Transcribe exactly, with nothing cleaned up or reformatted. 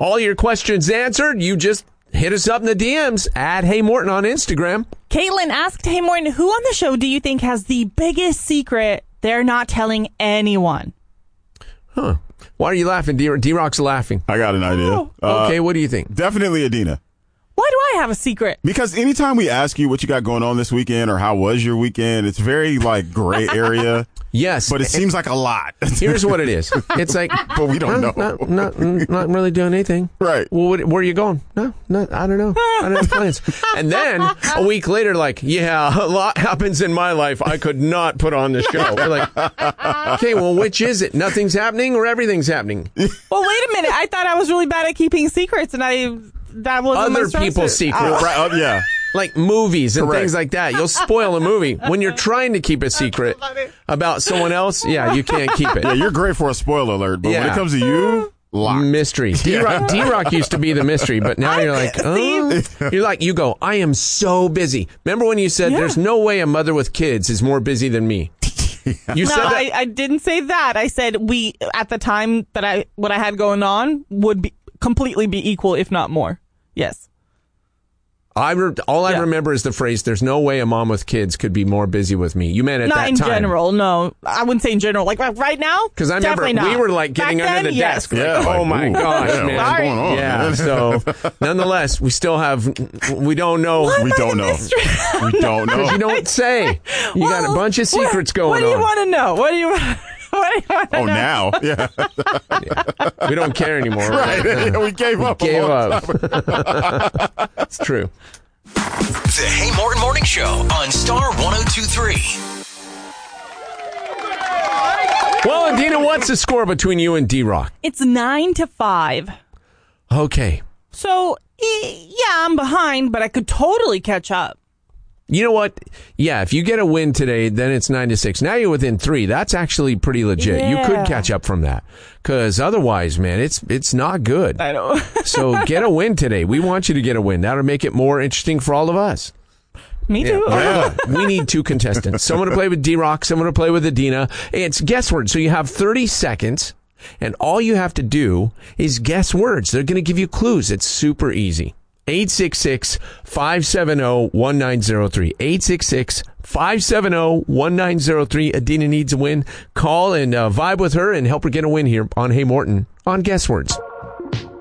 all your questions answered. You just hit us up in the D Ms at Hey Morton on Instagram. Caitlin asked Hey Morton, who on the show do you think has the biggest secret they're not telling anyone? Huh. Why are you laughing? D- D-Rock's laughing. I got an idea. Oh. Uh, Okay, what do you think? Definitely Adina. Why do I have a secret? Because anytime we ask you what you got going on this weekend or how was your weekend, it's very like gray area. Yes. But it seems like a lot. Here's what it is. It's like, but we don't know. Not, not, not, not really doing anything. Right. Well, what, where are you going? No, no, I don't know. I don't have plans. And then a week later, like, yeah, a lot happens in my life I could not put on the show. We're like, okay, well, which is it? Nothing's happening or everything's happening? Well, wait a minute. I thought I was really bad at keeping secrets, and I that wasn't my Other strong people's suit. secrets. Oh. Right, uh, yeah. Like movies and Correct. things like that. You'll spoil a movie. When you're trying to keep a secret about someone else, yeah, you can't keep it. Yeah, you're great for a spoiler alert, but when Yeah. it comes to you, locked. Mystery. D-Rock, D-Rock used to be the mystery, but now you're like, oh. You're like, you go, I am so busy. Remember when you said, Yeah. there's no way a mother with kids is more busy than me? You No, said that. I, I didn't say that. I said we, at the time that I, what I had going on would be completely be equal, if not more. Yes. I re- all I Yeah. remember is the phrase, there's no way a mom with kids could be more busy with me. You meant at Not that in time. general, no. I wouldn't say in general. Like right- right now, Because I remember definitely we not. were like getting Back under then, the yes. desk. Like, Yeah, oh like, my ooh, gosh, yeah, man. what's Sorry. going on? Yeah, man? so nonetheless, we still have, we don't know. Why am we I don't the know. mystery? We don't know. You don't say. You got a Well, bunch of secrets what, going What do you on. want to know? What do you want? What do you want to Oh, know? now? Yeah. We don't care anymore. Right. Right? we gave up. a Gave long up. time. It's true. The Hey Morton Morning Show on Star one oh two point three. Well, Adina, what's the score between you and D-Rock? It's nine to five. Okay. So eh, yeah, I'm behind, but I could totally catch up. You know what? Yeah, if you get a win today, then it's nine to six. Now you're within three. That's actually pretty legit. You could Yeah. catch up from that. Because otherwise, man, it's it's not good. I know. So get a win today. We want you to get a win. That'll make it more interesting for all of us. Me too. Yeah. We need two contestants. Someone to play with D-Rock, someone to play with Adina. It's guess words. So you have thirty seconds, and all you have to do is guess words. They're going to give you clues. It's super easy. eight six six, five seven zero, one nine zero three. eight six six, five seven zero, one nine zero three. Adina needs a win. Call and uh, vibe with her and help her get a win here on Hey Morton on Guess Words.